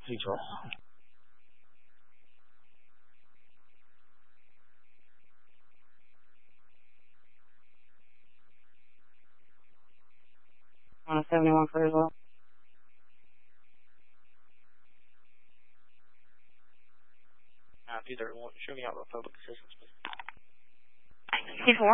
Control. On a 71 for as well. P31, show me out the public assistance, please. 64.